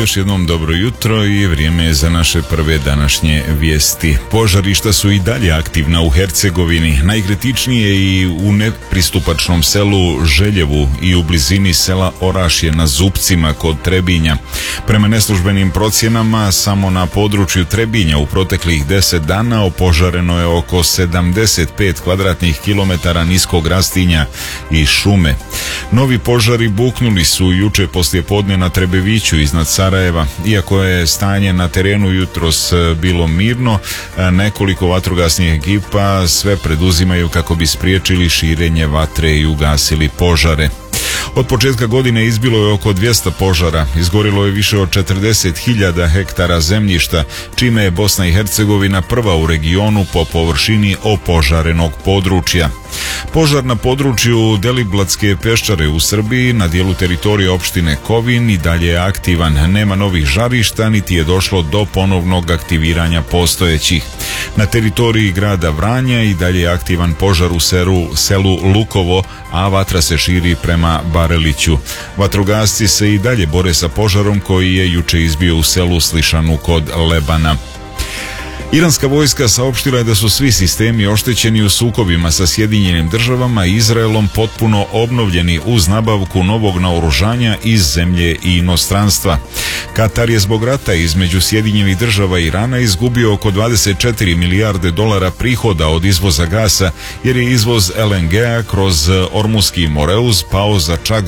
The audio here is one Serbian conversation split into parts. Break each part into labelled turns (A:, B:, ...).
A: još jednom dobro jutro i vrijeme je za naše prve današnje vijesti. Požarišta su i dalje aktivna u Hercegovini, najkritičnije i u nepristupačnom selu Željevu i u blizini sela Orašje na Zupcima kod Trebinja. Prema neslužbenim procjenama, samo na području Trebinja u proteklih 10 dana opožareno je oko 75 kvadratnih kilometara niskog rastinja i šume. Novi požari buknuli su juče poslijepodne na Trebeviću iznad Sarajeva. Iako je stanje na terenu jutros bilo mirno, nekoliko vatrogasnih ekipa sve preduzimaju kako bi spriječili širenje vatre i ugasili požare. Od početka godine izbilo je oko 200 požara, izgorilo je više od 40.000 hektara zemljišta, čime je Bosna i Hercegovina prva u regionu po površini opožarenog područja. Požar na području Deliblatske peščare u Srbiji na dijelu teritorije opštine Kovin i dalje je aktivan. Nema novih žarišta niti je došlo do ponovnog aktiviranja postojećih. Na teritoriji grada Vranja i dalje je aktivan požar u selu Lukovo, a vatra se širi prema Bareliću. Vatrogasci se i dalje bore sa požarom koji je juče izbio u selu Slišanu kod Lebana. Iranska vojska saopštila je da su svi sistemi oštećeni u sukobima sa Sjedinjenim Državama i Izraelom potpuno obnovljeni uz nabavku novog naoružanja iz zemlje i inostranstva. Katar je zbog rata između Sjedinjenih Država i Irana izgubio oko 24 milijarde dolara prihoda od izvoza gasa, jer je izvoz LNG-a kroz Ormuski Moreuz pao za čak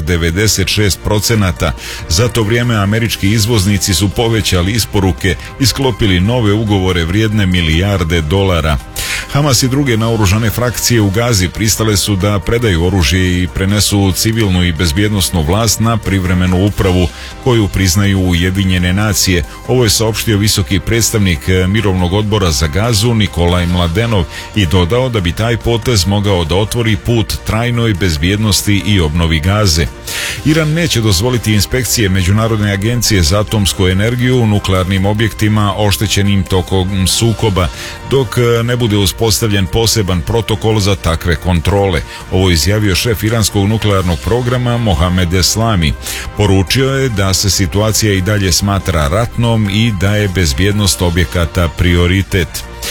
A: 96%. Za to vrijeme američki izvoznici su povećali isporuke i sklopili nove ugovore vrijedne milijarde dolara. Hamas i druge naoružane frakcije u Gazi pristale su da predaju oružje i prenesu civilnu i bezbjednosnu vlast na privremenu upravu koju priznaju Ujedinjene nacije. Ovo je saopštio visoki predstavnik mirovnog odbora za Gazu Nikolaj Mladenov i dodao da bi taj potez mogao da otvori put trajnoj bezbjednosti i obnovi Gaze. Iran neće dozvoliti inspekcije Međunarodne agencije za atomsku energiju u nuklearnim objektima oštećenim tokom sukoba, dok ne bude uspostavljen poseban protokol za takve kontrole. Ovo izjavio šef iranskog nuklearnog programa Mohamed Eslami. Poručio je da se situacija i dalje smatra ratnom i da je bezbjednost objekata prioritet.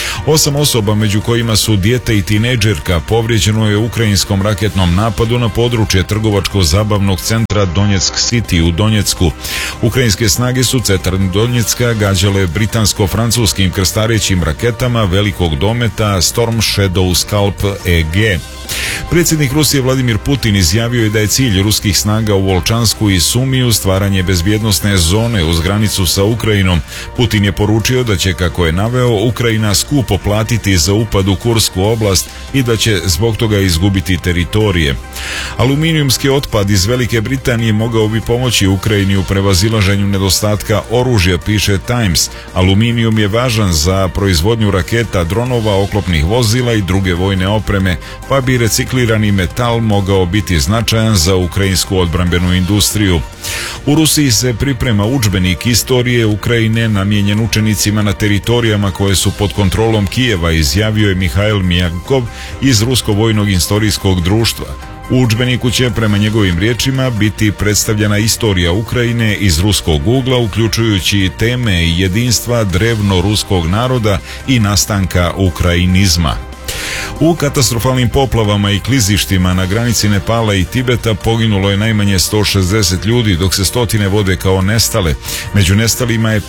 A: 8 osoba, među kojima su dijete i tinejdžerka, povrijeđeno je u ukrajinskom raketnom napadu na područje trgovačko-zabavnog centra Donjeck City u Donjecku. Ukrajinske snage su centar Donjecka gađale britansko-francuskim krstarećim raketama velikog dometa Storm Shadow Scalp EG. Predsjednik Rusije Vladimir Putin izjavio je da je cilj ruskih snaga u Volčansku i Sumiju stvaranje bezbjednosne zone uz granicu sa Ukrajinom. Putin je poručio da će, kako je naveo, Ukrajina skupo platiti za upad u Kursku oblast i da će zbog toga izgubiti teritorije. Aluminijumski otpad iz Velike Britanije mogao bi pomoći Ukrajini u prevazilaženju nedostatka oružja, piše Times. Aluminijum je važan za proizvodnju raketa, dronova, oklopnih vozila i druge vojne opreme, pa bi reciklirani metal mogao biti značajan za ukrajinsku odbrambenu industriju. U Rusiji se priprema udžbenik istorije Ukrajine namijenjen učenicima na teritorijama koje su pod kontrolom Kijeva, izjavio je Mihail Mijankov iz Ruskog vojnog historijskog društva. U udžbeniku će, prema njegovim riječima, biti predstavljena istorija Ukrajine iz ruskog ugla, uključujući teme jedinstva drevno-ruskog naroda i nastanka ukrajinizma. U katastrofalnim poplavama i klizištima na granici Nepala i Tibeta poginulo je najmanje 160 ljudi, dok se stotine vode kao nestale. Među nestalima je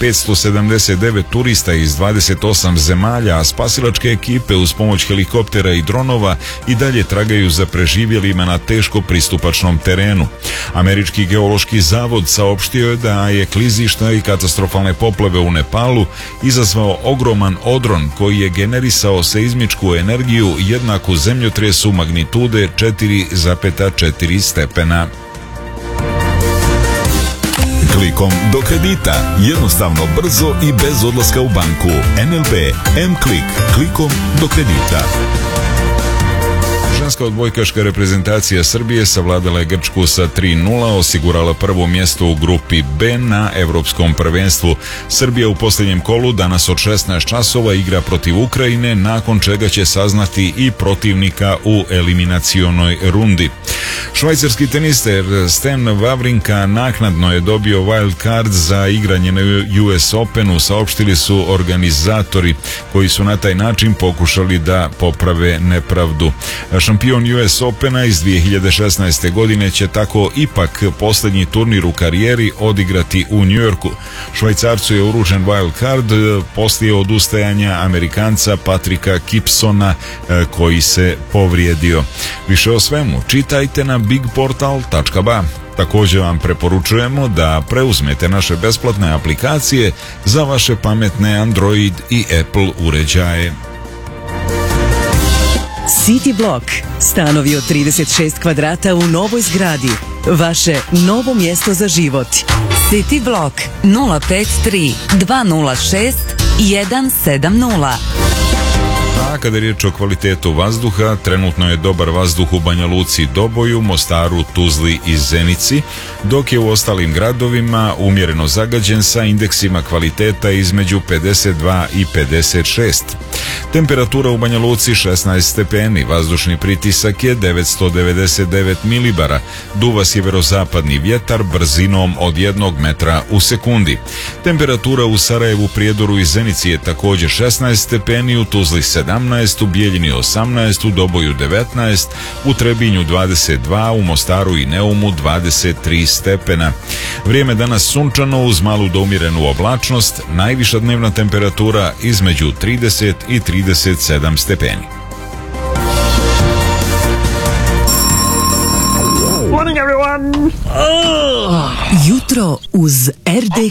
A: 579 turista iz 28 zemalja, a spasilačke ekipe uz pomoć helikoptera i dronova i dalje tragaju za preživjelima na teško pristupačnom terenu. Američki geološki zavod saopštio je da je klizišta i katastrofalne poplave u Nepalu izazvao ogroman odron koji je generisao seizmičku energiju jednaku zemljotresu magnitude 4,4 stepena.
B: Klikom do kredita. Jednostavno, brzo i bez odlaska u banku. NLB M-Klik. Klikom do kredita.
A: Ženska odbojkaška reprezentacija Srbije savladala je Grčku sa 3:0, osigurala prvo mjesto u grupi B na Evropskom prvenstvu. Srbija u posljednjem kolu danas od 16 časova igra protiv Ukrajine, nakon čega će saznati i protivnika u eliminacionoj rundi. Švajcarski tenister Stan Wawrinka naknadno je dobio wild card za igranje na US Openu, saopštili su organizatori koji su na taj način pokušali da poprave nepravdu. Šampion US Opena iz 2016. godine će tako ipak posljednji turnir u karijeri odigrati u New Yorku. Švajcarcu je uručen wild card poslije odustajanja Amerikanca Patricka Kipsona koji se povrijedio. Više o svemu čitajte na bigportal.ba. Također vam preporučujemo da preuzmete naše besplatne aplikacije za vaše pametne Android i Apple uređaje.
C: City Block. Stanovi od 36 kvadrata u novoj zgradi. Vaše novo mjesto za život.
D: City Block 053 206 170.
A: A kada je riječ o kvalitetu vazduha, trenutno je dobar vazduh u Banja Luci, Doboju, Mostaru, Tuzli i Zenici, dok je u ostalim gradovima umjereno zagađen sa indeksima kvaliteta između 52 i 56. Temperatura u Banja Luci 16 stepeni, vazdušni pritisak je 999 milibara, duva sjeverozapadni vjetar brzinom od 1 metra u sekundi. Temperatura u Sarajevu, Prijedoru i Zenici je također 16 stepeni, u Tuzli 17, u Bijeljini 18, u Doboju 19, u Trebinju 22, u Mostaru i Neumu 23 stepena. Vrijeme danas sunčano uz malu do umjerenu oblačnost, najviša dnevna temperatura između 30 i 37 stepeni.
E: Morning everyone!
C: Jutro uz RD